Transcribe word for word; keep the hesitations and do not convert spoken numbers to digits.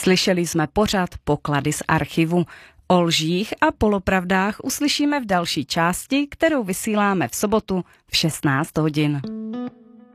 Slyšeli jsme pořad Poklady z archivu. O lžích a polopravdách uslyšíme v další části, kterou vysíláme v sobotu v šestnáct hodin.